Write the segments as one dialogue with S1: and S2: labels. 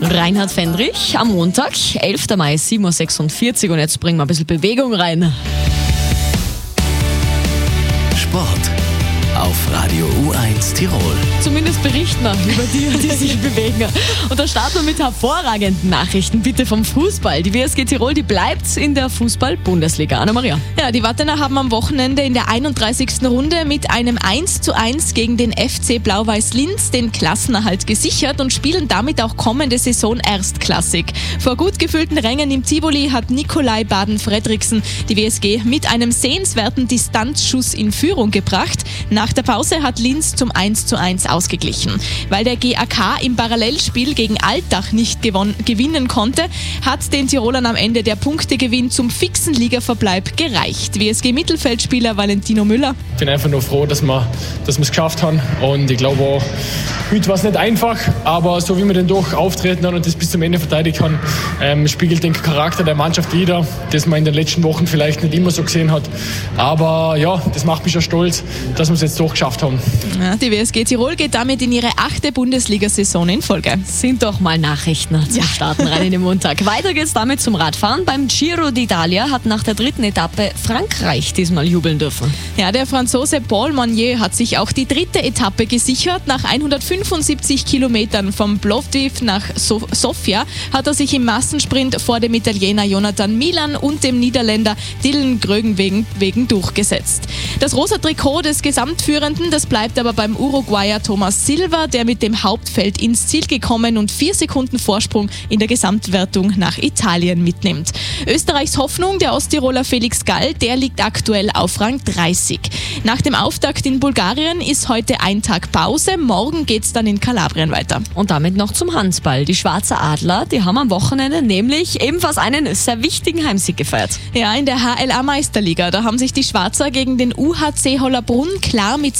S1: Reinhard Fendrich am Montag, 11. Mai, 7.46 Uhr und jetzt bringen wir ein bisschen Bewegung rein.
S2: Sport auf Radio U1 Tirol.
S1: Zumindest berichten wir über die sich bewegen. Und da starten wir mit hervorragenden Nachrichten, bitte vom Fußball. Die WSG Tirol, die bleibt in der Fußball-Bundesliga. Anna-Maria.
S3: Ja, die Wattener haben am Wochenende in der 31. Runde mit einem 1:1 gegen den FC Blau-Weiß Linz den Klassenerhalt gesichert und spielen damit auch kommende Saison erstklassig. Vor gut gefüllten Rängen im Tivoli hat Nikolai Baden-Fredriksen die WSG mit einem sehenswerten Distanzschuss in Führung gebracht. Nach der Pause hat Linz zum 1:1 ausgeglichen. Weil der GAK im Parallelspiel gegen Altach nicht gewinnen konnte, hat den Tirolern am Ende der Punktegewinn zum fixen Ligaverbleib gereicht. WSG-Mittelfeldspieler Valentino Müller.
S4: Ich bin einfach nur froh, dass wir es geschafft haben. Und ich glaube auch, heute war es nicht einfach, aber so wie wir den doch auftreten haben und das bis zum Ende verteidigt haben, spiegelt den Charakter der Mannschaft wider, das man in den letzten Wochen vielleicht nicht immer so gesehen hat. Aber ja, das macht mich schon stolz, dass wir es jetzt doch geschafft haben.
S3: Ja, die WSG Tirol geht damit in ihre 8. Bundesliga-Saison in Folge.
S1: Sind doch mal Nachrichten zum Starten rein in den Montag. Weiter geht's damit zum Radfahren. Beim Giro d'Italia hat nach der 3. Etappe Frankreich diesmal jubeln dürfen.
S3: Ja, der Franzose Paul Monnier hat sich auch die 3. Etappe gesichert. Nach 175 Kilometern vom Plovdiv nach Sofia hat er sich im Massensprint vor dem Italiener Jonathan Milan und dem Niederländer Dylan Groenewegen durchgesetzt. Das rosa Trikot des Gesamtführenden, das bleibt aber beim Uruguayer Thomas Silva, der mit dem Hauptfeld ins Ziel gekommen und 4 Sekunden Vorsprung in der Gesamtwertung nach Italien mitnimmt. Österreichs Hoffnung, der Osttiroler Felix Gall, der liegt aktuell auf Rang 30. Nach dem Auftakt in Bulgarien ist heute ein Tag Pause, morgen geht's dann in Kalabrien weiter.
S1: Und damit noch zum Handball. Die Schwarzer Adler, die haben am Wochenende nämlich ebenfalls einen sehr wichtigen Heimsieg gefeiert.
S3: Ja, in der HLA-Meisterliga, da haben sich die Schwarzer gegen den UHC Hollerbrunn klar mit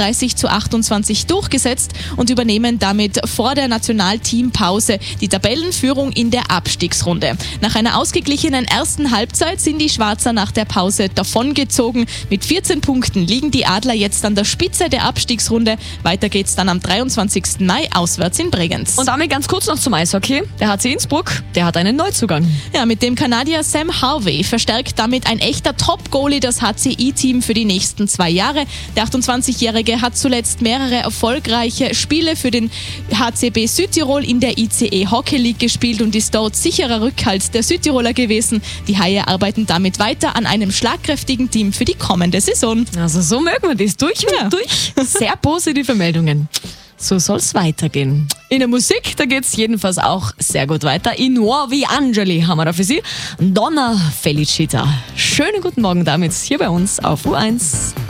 S3: 36:28 durchgesetzt und übernehmen damit vor der Nationalteampause die Tabellenführung in der Abstiegsrunde. Nach einer ausgeglichenen ersten Halbzeit sind die Schwarzer nach der Pause davongezogen. Mit 14 Punkten liegen die Adler jetzt an der Spitze der Abstiegsrunde. Weiter geht's dann am 23. Mai auswärts in Bregenz.
S1: Und damit ganz kurz noch zum Eishockey. Der HC Innsbruck, der hat einen Neuzugang.
S3: Ja, mit dem Kanadier Sam Harvey verstärkt damit ein echter Top-Goalie das HCI-Team für die nächsten 2 Jahre. Der 28-Jährige hat zuletzt mehrere erfolgreiche Spiele für den HCB Südtirol in der ICE Hockey League gespielt und ist dort sicherer Rückhalt der Südtiroler gewesen. Die Haie arbeiten damit weiter an einem schlagkräftigen Team für die kommende Saison.
S1: Also so mögen wir das durch und durch. Sehr positive Meldungen. So soll's weitergehen. In der Musik, da geht's jedenfalls auch sehr gut weiter. In Nuovi Angeli haben wir da für Sie Donna Felicita. Schönen guten Morgen damit hier bei uns auf U1.